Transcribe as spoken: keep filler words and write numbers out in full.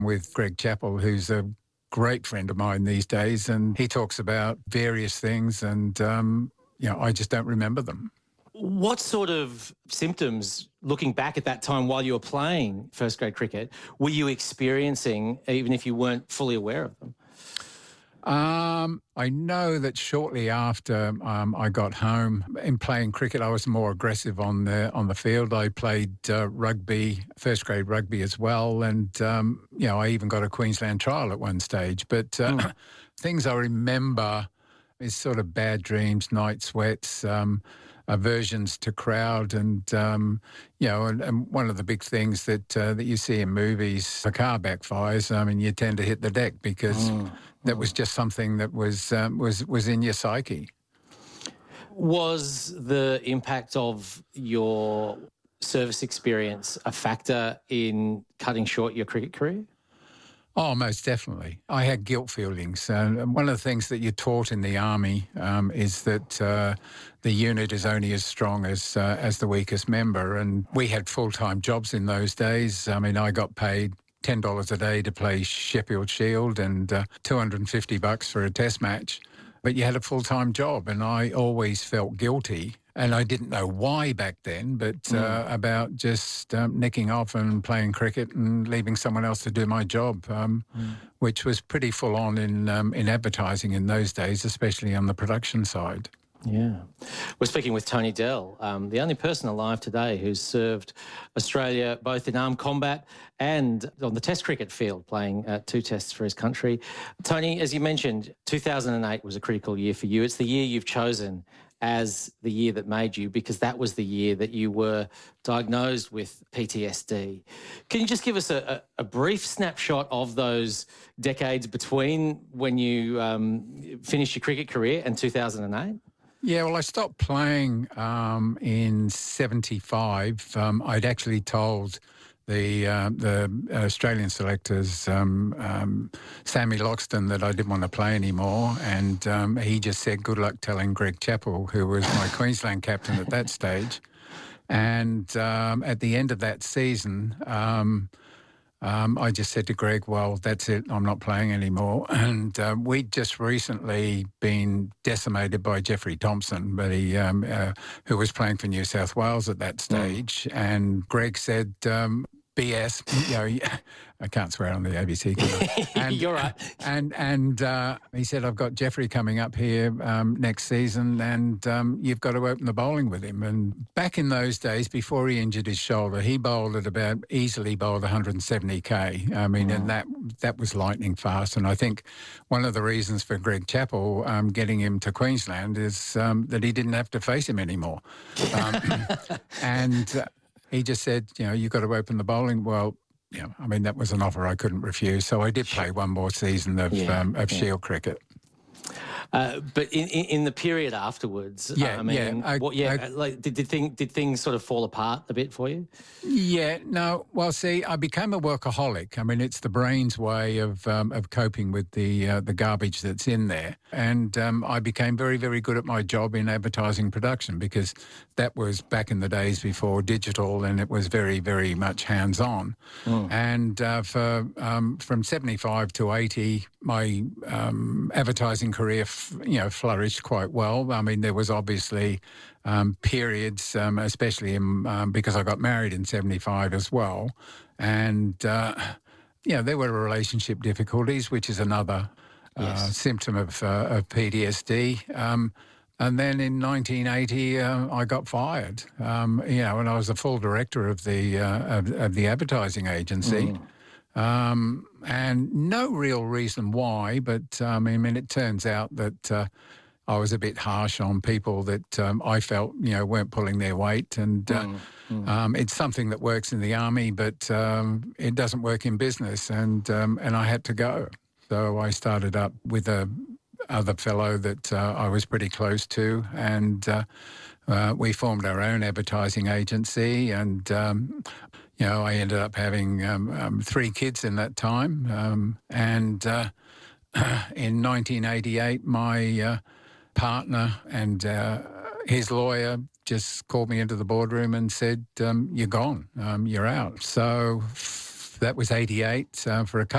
with Greg Chappell, who's a great friend of mine these days, and he talks about various things, and um, you know, I just don't remember them. What sort of symptoms, looking back at that time while you were playing first grade cricket, were you experiencing, even if you weren't fully aware of them? Um, I know that shortly after um, I got home, in playing cricket, I was more aggressive on the on the field. I played uh, rugby, first grade rugby as well, and um, you know, I even got a Queensland trial at one stage. But uh, mm. things I remember is sort of bad dreams, night sweats, um, aversions to crowd, and um, you know, and, and one of the big things that uh, that you see in movies, a car backfires. I mean, you tend to hit the deck because. Mm. That was just something that was um, was was in your psyche. Was the impact of your service experience a factor in cutting short your cricket career? Oh, most definitely. I had guilt feelings. Uh, one of the things that you're taught in the army um, is that uh, the unit is only as strong as uh, as the weakest member, and we had full-time jobs in those days. I mean, I got paid ten dollars a day to play Sheffield Shield and uh, two hundred fifty bucks for a test match. But you had a full-time job, and I always felt guilty. And I didn't know why back then, but mm. uh, about just um, nicking off and playing cricket and leaving someone else to do my job, um, mm. which was pretty full-on in, um, in advertising in those days, especially on the production side. Yeah. We're speaking with Tony Dell, um, the only person alive today who's served Australia both in armed combat and on the Test cricket field, playing uh, two tests for his country. Tony, as you mentioned, two thousand eight was a critical year for you. It's the year you've chosen as the year that made you, because that was the year that you were diagnosed with P T S D. Can you just give us a, a, a brief snapshot of those decades between when you um, finished your cricket career and two thousand eight? Yeah, well, I stopped playing um, in seventy-five. Um, I'd actually told the uh, the Australian selectors, um, um, Sammy Loxton, that I didn't want to play anymore, and um, he just said, good luck telling Greg Chappell, who was my Queensland captain at that stage. And um, at the end of that season, um, Um, I just said to Greg, well, that's it, I'm not playing anymore. And um, we'd just recently been decimated by Jeffrey Thompson, but he, um, uh, who was playing for New South Wales at that stage. Mm. And Greg said, um, B S, you know, I can't swear on the A B C. And, You're right. And and uh, he said, I've got Jeffrey coming up here um, next season, and um, you've got to open the bowling with him. And back in those days, before he injured his shoulder, he bowled at about, easily bowled one hundred seventy K. I mean, mm. and that that was lightning fast. And I think one of the reasons for Greg Chappell um, getting him to Queensland is um, that he didn't have to face him anymore. Um, and... Uh, He just said, you know, you've got to open the bowling. Well, you know, I mean, that was an offer I couldn't refuse. So I did play one more season of, yeah, um, of yeah. Shield cricket. Uh, but in, in, in the period afterwards, yeah, I mean, yeah, I, what, yeah, I, like, did, did, thing, did things sort of fall apart a bit for you? Yeah, no, well, see, I became a workaholic. I mean, it's the brain's way of um, of coping with the uh, the garbage that's in there. And um, I became very, very good at my job in advertising production, because that was back in the days before digital, and it was very, very much hands-on. Mm. And uh, for um, from seventy-five to eighty, my um, advertising career, f- you know, flourished quite well. I mean, there was obviously um, periods, um, especially in, um, because I got married in seventy-five as well. And, uh, you know, there were relationship difficulties, which is another uh, yes. symptom of, uh, of P T S D. Um, and then in nineteen eighty, uh, I got fired, um, you know, and I was the full director of the, uh, of, of the advertising agency. Mm. Um, and no real reason why, but um, I mean, it turns out that uh, I was a bit harsh on people that um, I felt, you know, weren't pulling their weight. And uh, mm, mm. Um, it's something that works in the army, but um, it doesn't work in business. And um, and I had to go. So I started up with a other fellow that uh, I was pretty close to, and uh, uh, we formed our own advertising agency. And um, you know, I ended up having um, um, three kids in that time. Um, and uh, in nineteen eighty-eight, my uh, partner and uh, his lawyer just called me into the boardroom and said, um, you're gone, um, you're out. So f- that was eighty-eight uh, for a couple